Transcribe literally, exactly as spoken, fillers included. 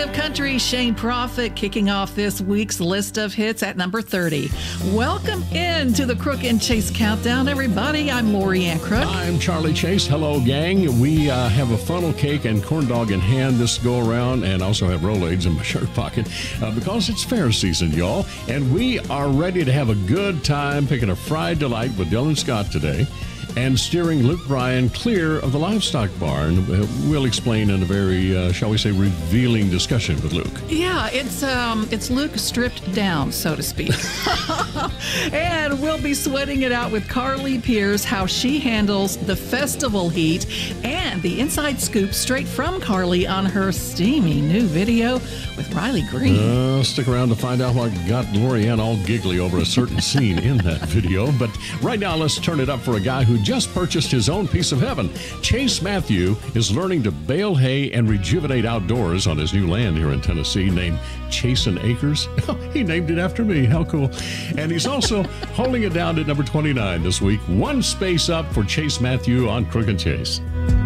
of country, Shane Prophet, kicking off this week's list of hits at number thirty. Welcome in to the Crook and Chase Countdown, everybody. I'm Lori Ann Crook. I'm Charlie Chase. Hello, gang. We uh, have a funnel cake and corn dog in hand this go around, and also have Rolaids in my shirt pocket uh, because it's fair season, y'all. And we are ready to have a good time picking a fried delight with Dylan Scott today and steering Luke Bryan clear of the livestock barn. We'll explain in a very, uh, shall we say, revealing discussion with Luke. Yeah, it's um, it's Luke stripped down, so to speak. And we'll be sweating it out with Carly Pearce, how she handles the festival heat, and the inside scoop straight from Carly on her steamy new video with Riley Green. Uh, stick around to find out what got Lori Ann all giggly over a certain scene in that video. But right now, let's turn it up for a guy who just purchased his own piece of heaven. Chase Matthew is learning to bale hay and rejuvenate outdoors on his new land here in Tennessee named Chasin' Acres. He named it after me. How cool. And he's also holding it down at number twenty-nine this week. One space up for Chase Matthew on Crook and Chase.